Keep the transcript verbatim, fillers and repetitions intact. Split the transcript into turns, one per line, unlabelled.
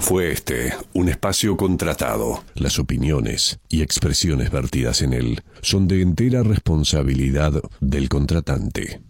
Fue este un espacio contratado. Las opiniones y expresiones vertidas en él son de entera responsabilidad del contratante.